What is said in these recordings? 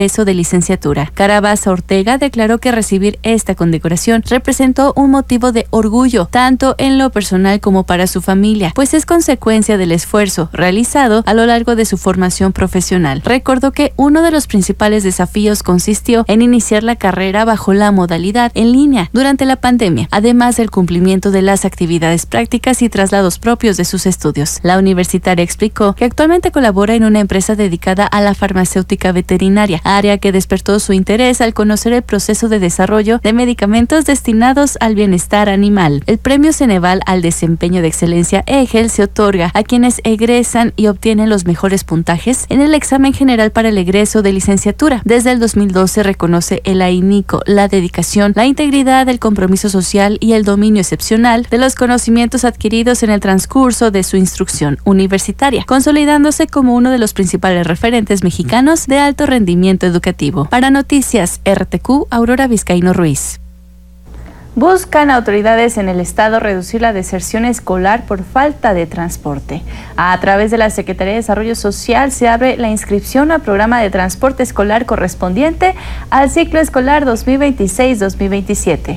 egreso de licenciatura. Carabaza Ortega declaró que recibir esta condecoración representó un motivo de orgullo, tanto en lo personal como para su familia, pues es consecuencia del esfuerzo realizado a lo largo de su formación profesional. Recordó que uno de los principales desafíos consistió en iniciar la carrera bajo la modalidad en línea durante la pandemia, además del cumplimiento de las actividades prácticas y traslados propios de sus estudios. La universitaria explicó que actualmente colabora en una empresa dedicada a la farmacéutica veterinaria, área que despertó su interés al conocer el proceso de desarrollo de medicamentos destinados al bienestar animal. El premio Ceneval al desempeño de excelencia EGEL se otorga a quienes egresan y obtienen los mejores puntajes en el examen general para el egreso de licenciatura. Desde el 2012 reconoce el AINICO la dedicación, la integridad, el compromiso social y el dominio excepcional de los conocimientos adquiridos en el transcurso de su instrucción universitaria, consolidándose como uno de los principales referentes mexicanos de alto rendimiento educativo. Para Noticias RTQ, Aurora Vizcaíno Ruiz. Buscan autoridades en el estado reducir la deserción escolar por falta de transporte. A través de la Secretaría de Desarrollo Social se abre la inscripción al programa de transporte escolar correspondiente al ciclo escolar 2026-2027.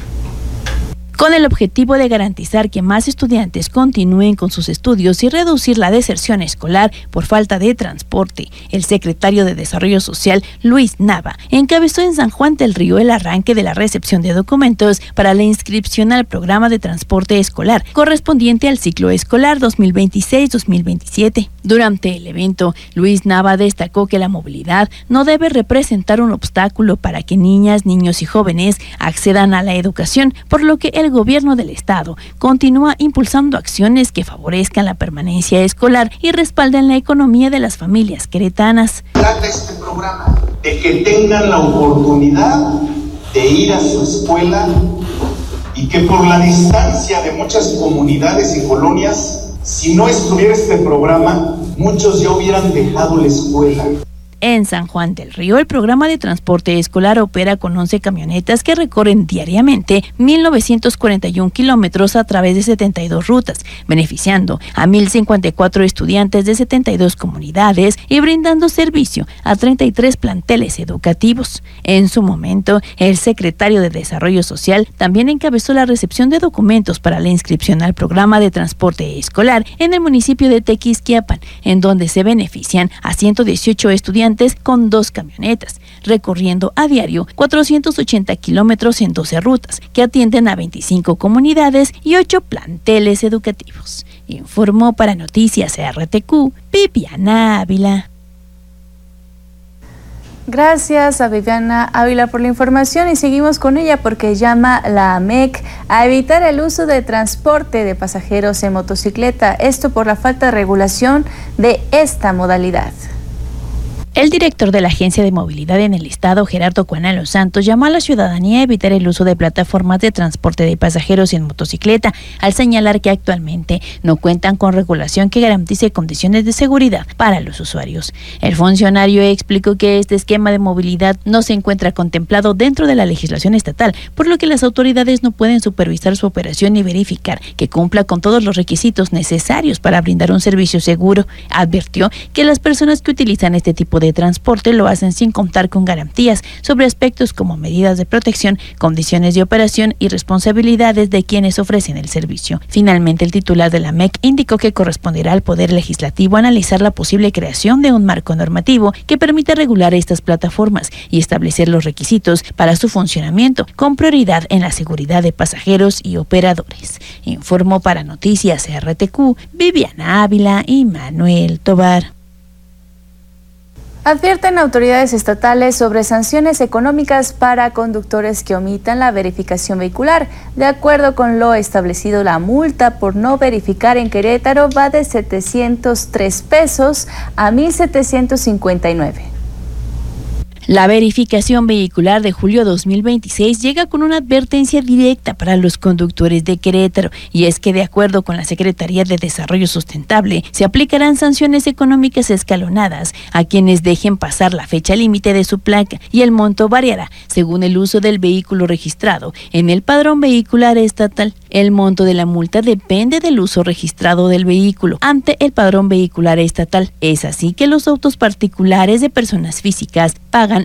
Con el objetivo de garantizar que más estudiantes continúen con sus estudios y reducir la deserción escolar por falta de transporte, el secretario de Desarrollo Social, Luis Nava, encabezó en San Juan del Río el arranque de la recepción de documentos para la inscripción al programa de transporte escolar correspondiente al ciclo escolar 2026-2027. Durante el evento, Luis Nava destacó que la movilidad no debe representar un obstáculo para que niñas, niños y jóvenes accedan a la educación, por lo que el gobierno del estado continúa impulsando acciones que favorezcan la permanencia escolar y respalden la economía de las familias queretanas. Trata este programa de que tengan la oportunidad de ir a su escuela y que por la distancia de muchas comunidades y colonias, si no estuviera este programa, muchos ya hubieran dejado la escuela. En San Juan del Río, el programa de transporte escolar opera con 11 camionetas que recorren diariamente 1,941 kilómetros a través de 72 rutas, beneficiando a 1,054 estudiantes de 72 comunidades y brindando servicio a 33 planteles educativos. En su momento, el secretario de Desarrollo Social también encabezó la recepción de documentos para la inscripción al programa de transporte escolar en el municipio de Tequisquiapan, en donde se benefician a 118 estudiantes con 2 camionetas, recorriendo a diario 480 kilómetros en 12 rutas, que atienden a 25 comunidades y 8 planteles educativos. Informó para Noticias RTQ, Viviana Ávila. Gracias a Viviana Ávila por la información y seguimos con ella porque llama la AMEC a evitar el uso de transporte de pasajeros en motocicleta, esto por la falta de regulación de esta modalidad. El director de la Agencia de Movilidad en el Estado, Gerardo Cuana Los Santos, llamó a la ciudadanía a evitar el uso de plataformas de transporte de pasajeros en motocicleta, al señalar que actualmente no cuentan con regulación que garantice condiciones de seguridad para los usuarios. El funcionario explicó que este esquema de movilidad no se encuentra contemplado dentro de la legislación estatal, por lo que las autoridades no pueden supervisar su operación ni verificar que cumpla con todos los requisitos necesarios para brindar un servicio seguro. Advirtió que las personas que utilizan este tipo de transporte lo hacen sin contar con garantías sobre aspectos como medidas de protección, condiciones de operación y responsabilidades de quienes ofrecen el servicio. Finalmente, el titular de la AMEC indicó que corresponderá al Poder Legislativo analizar la posible creación de un marco normativo que permita regular estas plataformas y establecer los requisitos para su funcionamiento, con prioridad en la seguridad de pasajeros y operadores. Informó para Noticias RTQ, Viviana Ávila y Manuel Tobar. Advierten autoridades estatales sobre sanciones económicas para conductores que omitan la verificación vehicular. De acuerdo con lo establecido, la multa por no verificar en Querétaro va de 703 pesos a 1,759. La verificación vehicular de julio 2026 llega con una advertencia directa para los conductores de Querétaro, y es que de acuerdo con la Secretaría de Desarrollo Sustentable, se aplicarán sanciones económicas escalonadas a quienes dejen pasar la fecha límite de su placa, y el monto variará según el uso del vehículo registrado en el padrón vehicular estatal. El monto de la multa depende del uso registrado del vehículo ante el padrón vehicular estatal. Es así que los autos particulares de personas físicas pagan